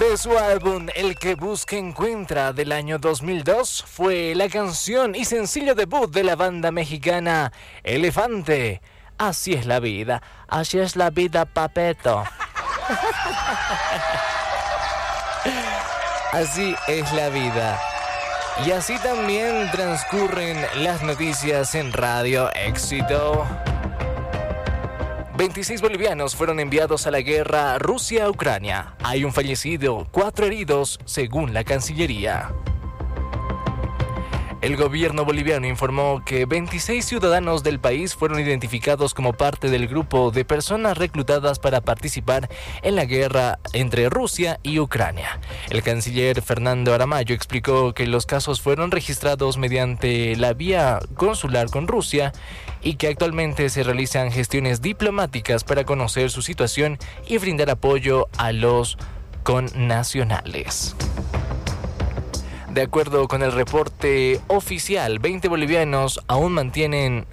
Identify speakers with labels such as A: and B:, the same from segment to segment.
A: De su álbum El que busca encuentra del año 2002 fue la canción y sencillo debut de la banda mexicana Elefante. Así es la vida, papeto. Así es la vida. Y así también transcurren las noticias en Radio Éxito. 26 bolivianos fueron enviados a la guerra Rusia-Ucrania. Hay un fallecido, 4 heridos, según la Cancillería. El gobierno boliviano informó que 26 ciudadanos del país fueron identificados como parte del grupo de personas reclutadas para participar en la guerra entre Rusia y Ucrania. El canciller Fernando Aramayo explicó que los casos fueron registrados mediante la vía consular con Rusia y que actualmente se realizan gestiones diplomáticas para conocer su situación y brindar apoyo a los connacionales. De acuerdo con el reporte oficial, 20 bolivianos aún mantienen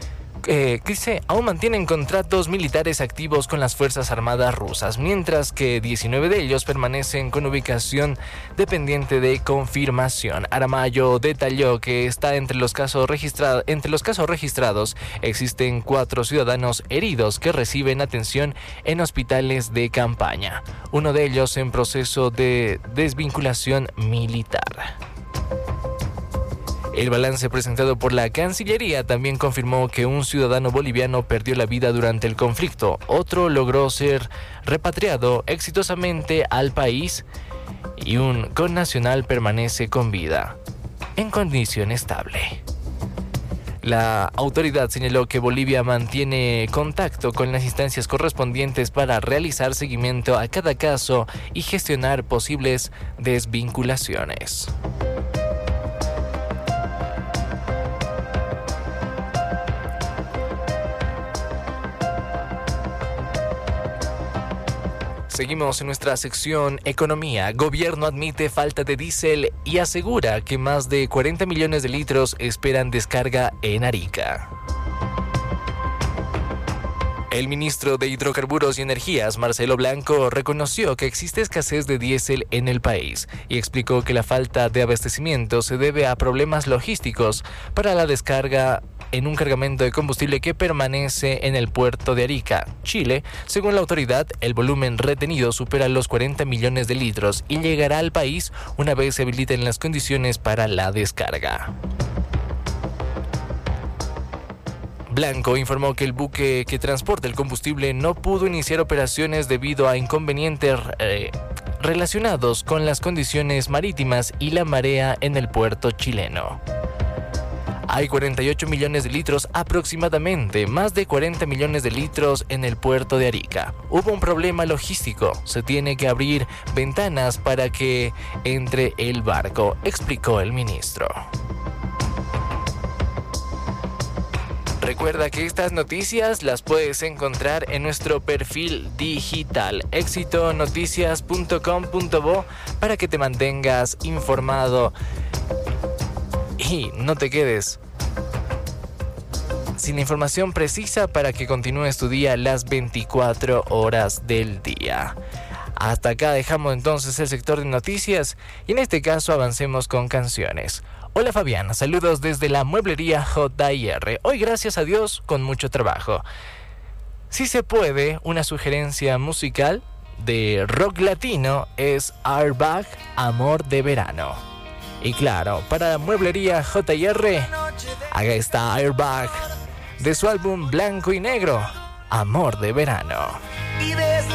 A: contratos militares activos con las Fuerzas Armadas rusas, mientras que 19 de ellos permanecen con ubicación dependiente de confirmación. Aramayo detalló que entre los casos registrados existen 4 ciudadanos heridos que reciben atención en hospitales de campaña, uno de ellos en proceso de desvinculación militar. El balance presentado por la Cancillería también confirmó que un ciudadano boliviano perdió la vida durante el conflicto, otro logró ser repatriado exitosamente al país y un connacional permanece con vida, en condición estable. La autoridad señaló que Bolivia mantiene contacto con las instancias correspondientes para realizar seguimiento a cada caso y gestionar posibles desvinculaciones. Seguimos en nuestra sección Economía. Gobierno admite falta de diésel y asegura que más de 40 millones de litros esperan descarga en Arica. El ministro de Hidrocarburos y Energías, Marcelo Blanco, reconoció que existe escasez de diésel en el país y explicó que la falta de abastecimiento se debe a problemas logísticos para la descarga en un cargamento de combustible que permanece en el puerto de Arica, Chile. Según la autoridad, el volumen retenido supera los 40 millones de litros y llegará al país una vez se habiliten las condiciones para la descarga. Blanco informó que el buque que transporta el combustible no pudo iniciar operaciones debido a inconvenientes relacionados con las condiciones marítimas y la marea en el puerto chileno. Hay 48 millones de litros aproximadamente, más de 40 millones de litros en el puerto de Arica. Hubo un problema logístico, se tiene que abrir ventanas para que entre el barco, explicó el ministro. Recuerda que estas noticias las puedes encontrar en nuestro perfil digital exitonoticias.com.bo para que te mantengas informado y no te quedes sin información precisa para que continúes tu día las 24 horas del día. Hasta acá dejamos entonces el sector de noticias y en este caso avancemos con canciones. Hola Fabián, saludos desde la mueblería J&R. Hoy gracias a Dios con mucho trabajo. Si se puede, una sugerencia musical de rock latino es Airbag, Amor de Verano. Y claro, para la mueblería J&R, haga esta Airbag de su álbum Blanco y Negro, Amor de Verano.